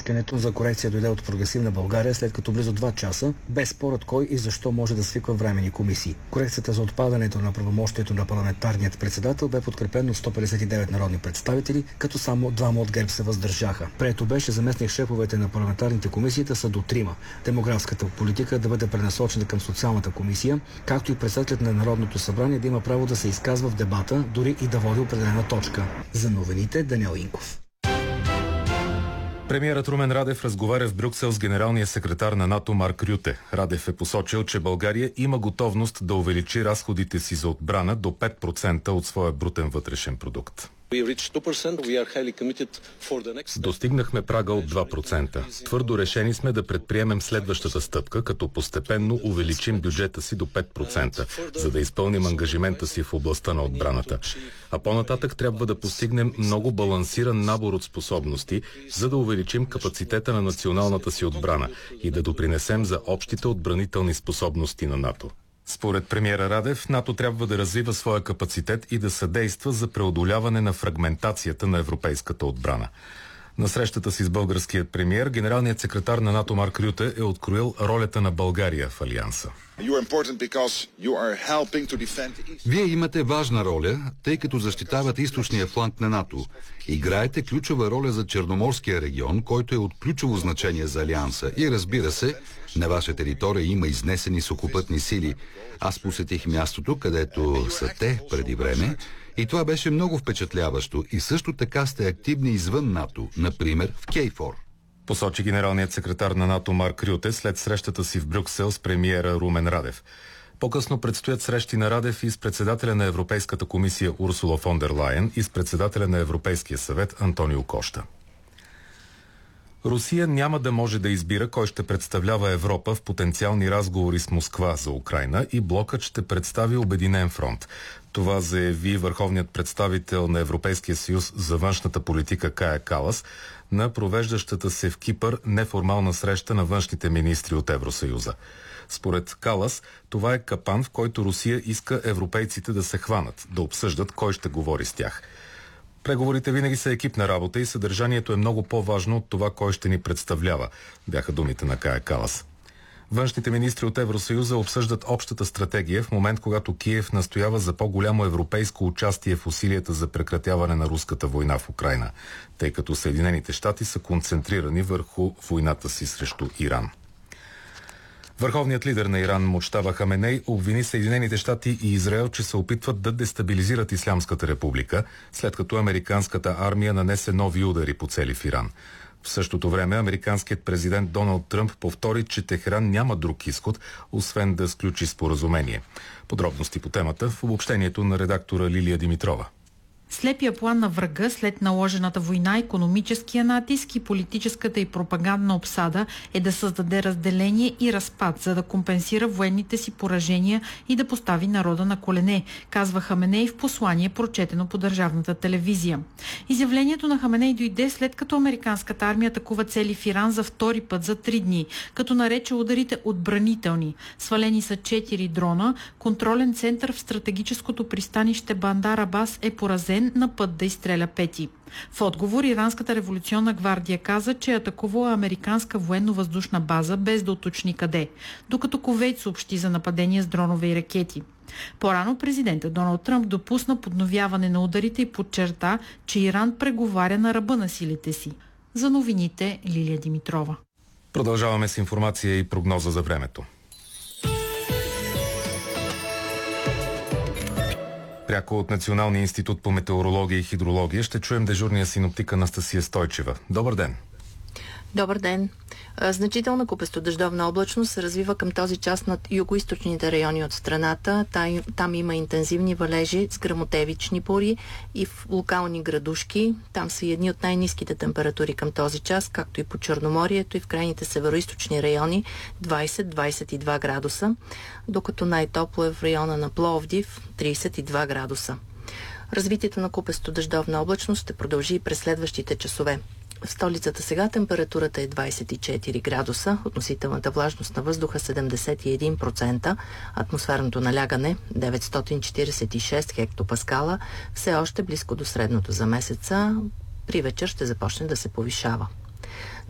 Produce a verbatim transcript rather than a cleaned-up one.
Искането за корекция дойде от Прогресивна България, след като близо два часа, без спорът кой и защо може да свиква временни комисии. Корекцията за отпадането на правомощието на парламентарният председател бе подкрепено от сто петдесет и девет народни представители, като само двама от ГЕРБ се въздържаха. Прието беше заместник шефовете на парламентарните комисии да са до трима. Демографската политика да бъде пренасочена към социалната комисия, както и председателят на Народното събрание да има право да се изказва в дебата, дори и да води определена точка. За новините Даниел Инков. Премиерът Румен Радев разговаря в Брюксел с генералния секретар на НАТО Марк Рюте. Радев е посочил, че България има готовност да увеличи разходите си за отбрана до пет процента от своя брутен вътрешен продукт. Достигнахме прага от два процента. Твърдо решени сме да предприемем следващата стъпка, като постепенно увеличим бюджета си до пет процента, за да изпълним ангажимента си в областта на отбраната. А по-нататък трябва да постигнем много балансиран набор от способности, за да увеличим капацитета на националната си отбрана и да допринесем за общите отбранителни способности на НАТО. Според премиера Радев, НАТО трябва да развива своя капацитет и да съдейства за преодоляване на фрагментацията на европейската отбрана. На срещата си с българският премиер, генералният секретар на НАТО Марк Рюте е откроил ролята на България в Алианса. Вие имате важна роля, тъй като защитавате източния фланг на НАТО. Играете ключова роля за Черноморския регион, който е от ключово значение за Алианса. И разбира се, на ваша територия има изнесени сухопътни сили. Аз посетих мястото, където са те преди време, и това беше много впечатляващо. И също така сте активни извън НАТО, например в Кейфор. Посочи генералният секретар на НАТО Марк Рюте след срещата си в Брюксел с премиера Румен Радев. По-късно предстоят срещи на Радев и с председателя на Европейската комисия Урсула фон дер Лайен и с председателя на Европейския съвет Антонио Кошта. Русия няма да може да избира кой ще представлява Европа в потенциални разговори с Москва за Украйна и блокът ще представи Обединен фронт. Това заяви върховният представител на Европейския съюз за външната политика Кая Калас на провеждащата се в Кипър неформална среща на външните министри от Евросъюза. Според Калас, това е капан, в който Русия иска европейците да се хванат, да обсъждат кой ще говори с тях. Преговорите винаги са екипна работа и съдържанието е много по-важно от това кой ще ни представлява, бяха думите на Кая Калас. Външните министри от Евросъюза обсъждат общата стратегия в момент, когато Киев настоява за по-голямо европейско участие в усилията за прекратяване на руската война в Украйна, тъй като Съединените щати са концентрирани върху войната си срещу Иран. Върховният лидер на Иран Муджтаба Хаменей обвини Съединените щати и Израел, че се опитват да дестабилизират Ислямската република, след като американската армия нанесе нови удари по цели в Иран. В същото време американският президент Доналд Тръмп повтори, че Техеран няма друг изход, освен да сключи споразумение. Подробности по темата в обобщението на редактора Лилия Димитрова. Слепия план на врага след наложената война, икономическия натиск и политическата и пропагандна обсада е да създаде разделение и разпад, за да компенсира военните си поражения и да постави народа на колене, казва Хаменей в послание, прочетено по държавната телевизия. Изявлението на Хаменей дойде след като американската армия атакува цели в Иран за втори път за три дни, като нарече ударите отбранителни. Свалени са четири дрона, контролен център в стратегическото пристанище Бандар Абас е поразен на път да изстреля пети. В отговор Иранската революционна гвардия каза, че е атакувала американска военно-въздушна база без да уточни къде, докато Кувейт съобщи за нападения с дронове и ракети. По-рано президентът Доналд Тръмп допусна подновяване на ударите и подчерта, че Иран преговаря на ръба на силите си. За новините Лилия Димитрова. Продължаваме с информация и прогноза за времето. Пряко от Националния институт по метеорология и хидрология ще чуем дежурния синоптик Анастасия Стойчева. Добър ден! Добър ден! Значителна купестодъждовна облачност се развива към този час над югоизточните райони от страната. Там, там има интензивни валежи с гръмотевични бури и в локални градушки. Там са и едни от най-ниските температури към този час, както и по Черноморието и в крайните североизточни райони двайсет до двайсет и два градуса, докато най-топло е в района на Пловдив трийсет и два градуса. Развитието на купестодъждовна облачност ще продължи и през следващите часове. В столицата сега температурата е двайсет и четири градуса, относителната влажност на въздуха седемдесет и един процента, атмосферното налягане деветстотин четирийсет и шест хектопаскала, все още близко до средното за месеца. При вечер ще започне да се повишава.